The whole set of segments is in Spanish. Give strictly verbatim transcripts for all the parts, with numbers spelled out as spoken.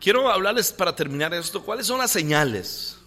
quiero hablarles para terminar esto. ¿Cuáles son las señales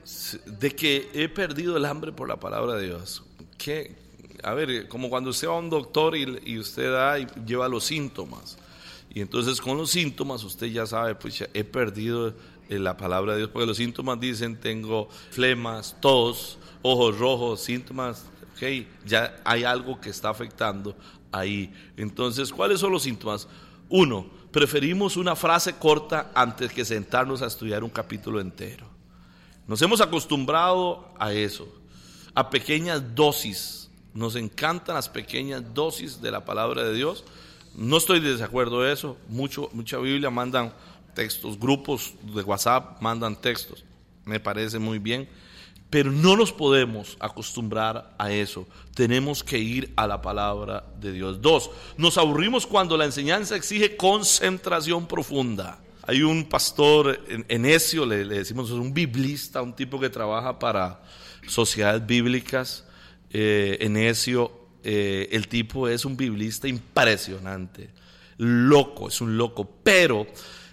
de que he perdido el hambre por la palabra de Dios? ¿Qué? A ver, como cuando usted va a un doctor y, y usted da y lleva los síntomas. Y entonces con los síntomas usted ya sabe, pues ya he perdido la palabra de Dios. Porque los síntomas dicen, tengo flemas, tos, ojos rojos, síntomas. Ok, ya hay algo que está afectando ahí. Entonces, ¿cuáles son los síntomas? Uno, preferimos una frase corta antes que sentarnos a estudiar un capítulo entero. Nos hemos acostumbrado a eso, a pequeñas dosis. Nos encantan las pequeñas dosis de la palabra de Dios. No estoy de desacuerdo de eso. Mucho, mucha Biblia mandan textos, grupos de WhatsApp mandan textos. Me parece muy bien. Pero no nos podemos acostumbrar a eso. Tenemos que ir a la palabra de Dios. Dos, nos aburrimos cuando la enseñanza exige concentración profunda. Hay un pastor Enesio, le, le decimos, es un biblista, un tipo que trabaja para sociedades bíblicas. Eh, Enesio, eh, el tipo es un biblista impresionante, loco, es un loco, pero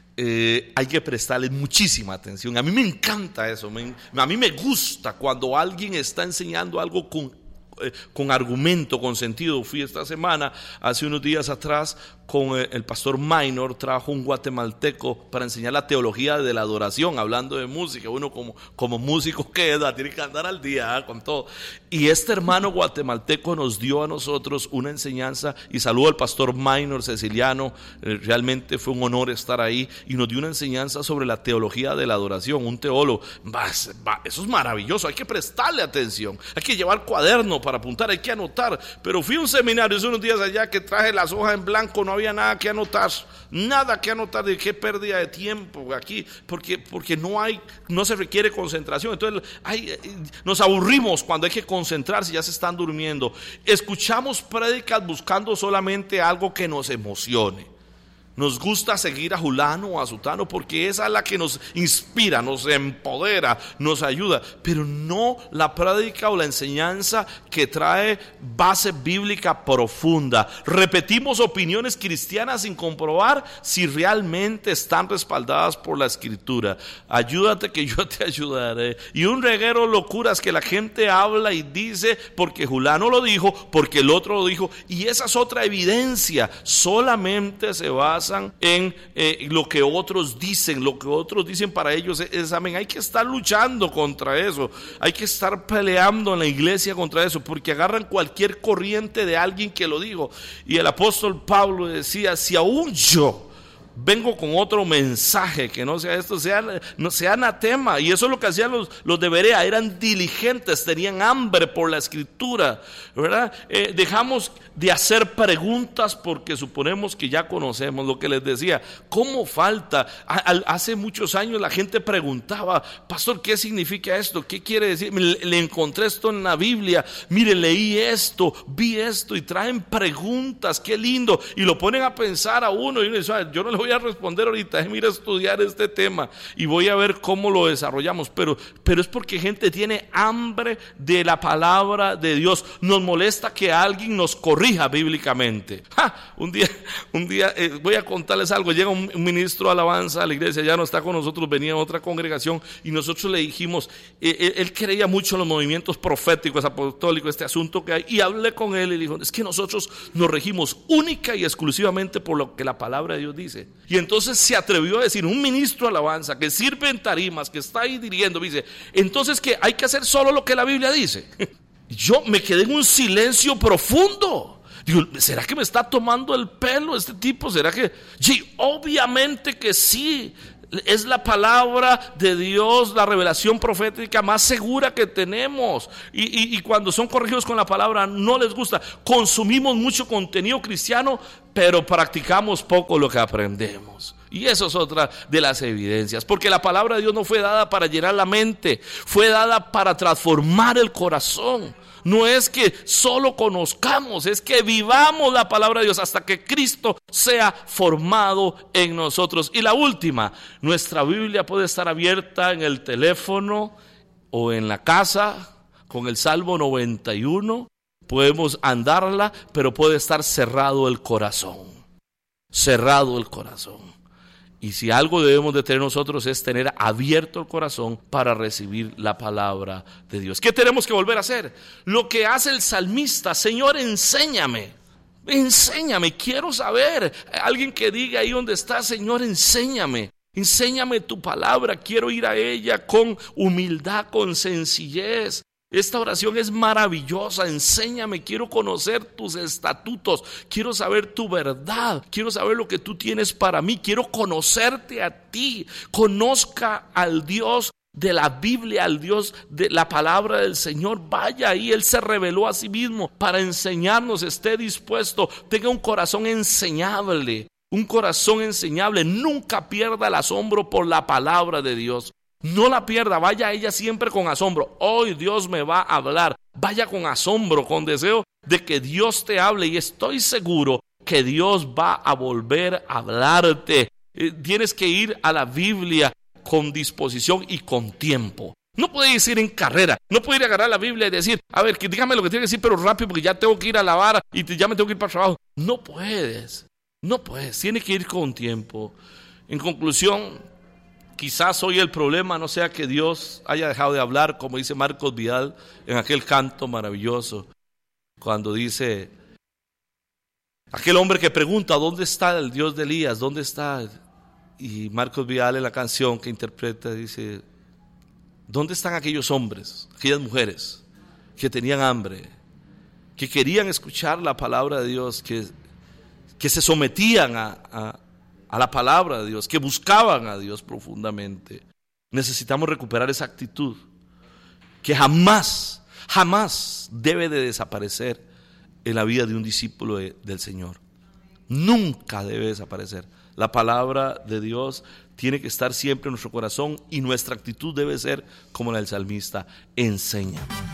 eh, hay que prestarle muchísima atención. A mí me encanta eso, me, a mí me gusta cuando alguien está enseñando algo con, eh, con argumento, con sentido. Fui esta semana, hace unos días atrás, con el pastor Minor, trajo un guatemalteco para enseñar la teología de la adoración, hablando de música. Uno como, como músico que es, tiene que andar al día ¿eh? con todo. Y este hermano guatemalteco nos dio a nosotros una enseñanza, y saludo al pastor Minor Ceciliano, eh, realmente fue un honor estar ahí, y nos dio una enseñanza sobre la teología de la adoración, un teólogo. Va, va, eso es maravilloso, hay que prestarle atención, hay que llevar cuaderno para apuntar, hay que anotar. Pero fui a un seminario hace unos días allá que traje las hojas en blanco, no había nada que anotar, nada que anotar. De qué pérdida de tiempo aquí, porque, porque no hay, no se requiere concentración. Entonces hay, nos aburrimos cuando hay que concentrarse, ya se están durmiendo. Escuchamos prédicas buscando solamente algo que nos emocione. Nos gusta seguir a Julano o a Sutano porque esa es la que nos inspira, nos empodera, nos ayuda, pero no la prédica o la enseñanza que trae base bíblica profunda. Repetimos opiniones cristianas sin comprobar si realmente están respaldadas por la Escritura. Ayúdate que yo te ayudaré. Y un reguero de locuras que la gente habla y dice porque Julano lo dijo, porque el otro lo dijo, y esa es otra evidencia. Solamente se basa en eh, lo que otros dicen, lo que otros dicen para ellos es, es amén. Hay que estar luchando contra eso, hay que estar peleando en la iglesia contra eso, porque agarran cualquier corriente de alguien que lo dijo. Y el apóstol Pablo decía, si aún yo vengo con otro mensaje que no sea esto, sea, no sea anatema. Y eso es lo que hacían los, los de Berea, eran diligentes, tenían hambre por la Escritura, ¿verdad? Eh, dejamos de hacer preguntas porque suponemos que ya conocemos. Lo que les decía, ¿cómo falta? Hace muchos años la gente preguntaba, pastor, ¿qué significa esto? ¿Qué quiere decir? Le, le encontré esto en la Biblia, mire, leí esto, vi esto, y traen preguntas, qué lindo, y lo ponen a pensar a uno, y uno dice, yo no le voy a responder ahorita, déjeme ir a estudiar este tema y voy a ver cómo lo desarrollamos. Pero, pero es porque gente tiene hambre de la palabra de Dios. Nos molesta que alguien nos corrija bíblicamente. ¡Ja! Un día, un día eh, voy a contarles algo. Llega un, un ministro de alabanza a la iglesia, ya no está con nosotros, venía a otra congregación, y nosotros le dijimos, eh, él, él creía mucho en los movimientos proféticos, apostólicos, este asunto que hay, y hablé con él y le dijo, es que nosotros nos regimos única y exclusivamente por lo que la palabra de Dios dice. Y entonces se atrevió a decir, un ministro de alabanza que sirve en tarimas, que está ahí dirigiendo, dice, entonces que hay que hacer solo lo que la Biblia dice. Yo me quedé en un silencio profundo. Digo, ¿será que me está tomando el pelo este tipo? ¿Será que? Sí, obviamente que sí. Es la palabra de Dios, la revelación profética más segura que tenemos. Y, y, y cuando son corregidos con la palabra no les gusta. Consumimos mucho contenido cristiano, pero practicamos poco lo que aprendemos. Y eso es otra de las evidencias, porque la palabra de Dios no fue dada para llenar la mente, fue dada para transformar el corazón. No es que solo conozcamos, es que vivamos la palabra de Dios hasta que Cristo sea formado en nosotros. Y la última, nuestra Biblia puede estar abierta en el teléfono o en la casa con el Salmo noventa y uno. Podemos andarla, pero puede estar cerrado el corazón. Cerrado el corazón. Y si algo debemos de tener nosotros es tener abierto el corazón para recibir la palabra de Dios. ¿Qué tenemos que volver a hacer? Lo que hace el salmista: Señor, enséñame, enséñame, quiero saber. Alguien que diga ahí donde está: Señor, enséñame, enséñame tu palabra, quiero ir a ella con humildad, con sencillez. Esta oración es maravillosa. Enséñame, quiero conocer tus estatutos, quiero saber tu verdad, quiero saber lo que tú tienes para mí, quiero conocerte a ti. Conozca al Dios de la Biblia, al Dios de la palabra del Señor. Vaya ahí, Él se reveló a sí mismo para enseñarnos. Esté dispuesto, tenga un corazón enseñable, un corazón enseñable. Nunca pierda el asombro por la palabra de Dios. No la pierda, vaya a ella siempre con asombro. Hoy Dios me va a hablar. Vaya con asombro, con deseo de que Dios te hable, y estoy seguro que Dios va a volver a hablarte. Eh, tienes que ir a la Biblia con disposición y con tiempo. No puedes ir en carrera, no puedes ir a agarrar la Biblia y decir: a ver, que dígame lo que tiene que decir, pero rápido, porque ya tengo que ir a lavar y ya me tengo que ir para el trabajo. No puedes, no puedes, tienes que ir con tiempo. En conclusión, quizás hoy el problema no sea que Dios haya dejado de hablar, como dice Marcos Vidal en aquel canto maravilloso, cuando dice: aquel hombre que pregunta, ¿dónde está el Dios de Elías? ¿Dónde está? Y Marcos Vidal en la canción que interpreta dice: ¿dónde están aquellos hombres, aquellas mujeres que tenían hambre, que querían escuchar la palabra de Dios, que, que se sometían a, a a la palabra de Dios, que buscaban a Dios profundamente? Necesitamos recuperar esa actitud que jamás, jamás debe de desaparecer en la vida de un discípulo de, del Señor. Nunca debe desaparecer. La palabra de Dios tiene que estar siempre en nuestro corazón, y nuestra actitud debe ser como la del salmista: enséñame.